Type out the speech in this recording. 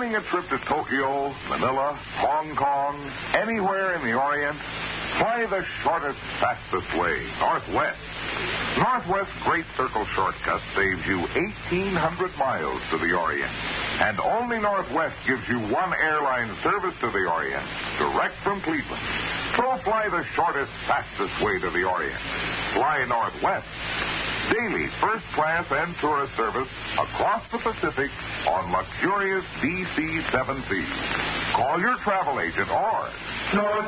Planning a trip to Tokyo, Manila, Hong Kong, anywhere in the Orient? Fly the shortest, fastest way, Northwest. Northwest's Great Circle Shortcut saves you 1,800 miles to the Orient. And only Northwest gives you one airline service to the Orient, direct from Cleveland. So fly the shortest, fastest way to the Orient. Fly Northwest. Daily first class and tourist service across the Pacific on luxurious DC-7 seats. Call your travel agent or